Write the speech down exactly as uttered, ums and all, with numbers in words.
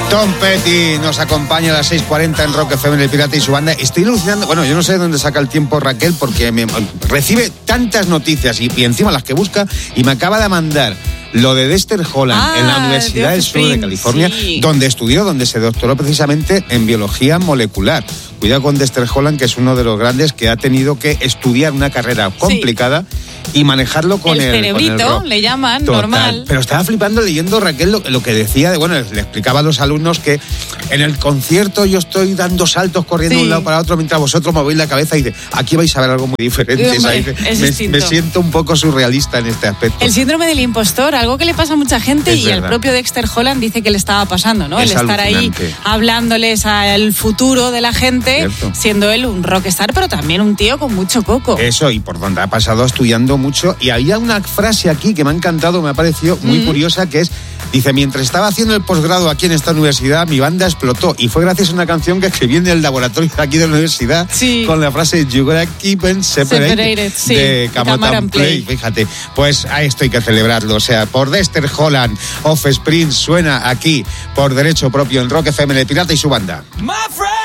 Tom Petty nos acompaña a las seis cuarenta en Rock F M, El Pirata y su banda. Estoy alucinando, bueno, yo no sé de dónde saca el tiempo Raquel, porque me recibe tantas noticias y, y encima las que busca, y me acaba de mandar lo de Dexter Holland ah, en la Universidad del Sur de California, sí. donde estudió, donde se doctoró precisamente en biología molecular. Cuidado con Dexter Holland, que es uno de los grandes que ha tenido que estudiar una carrera complicada sí. y manejarlo con el, el cerebrito, con el rock. Le llaman, Total. normal. Pero estaba flipando leyendo, Raquel, lo, lo que decía, de, bueno, le explicaba a los alumnos que en el concierto yo estoy dando saltos, corriendo sí. de un lado para otro, mientras vosotros movéis la cabeza y dice, aquí vais a ver algo muy diferente. Hombre, ¿sabes? es me, me siento un poco surrealista en este aspecto. El síndrome del impostor, algo que le pasa a mucha gente, es y verdad. El propio Dexter Holland dice que le estaba pasando, ¿no? Es el estar alucinante. ahí hablándoles al futuro de la gente, Cierto. siendo él un rockstar, pero también un tío con mucho coco. Eso, y por donde ha pasado estudiando mucho. Y había una frase aquí que me ha encantado, me ha parecido muy mm. curiosa, que es, dice, mientras estaba haciendo el posgrado aquí en esta universidad, mi banda explotó, y fue gracias a una canción que escribí en el laboratorio de aquí de la universidad, sí. con la frase You gotta keep them separated, separated sí. de Cameron Play. Play. Fíjate, pues a esto hay que celebrarlo. O sea, por Dexter Holland, Offspring suena aquí por derecho propio en Rock F M, El Pirata y su banda.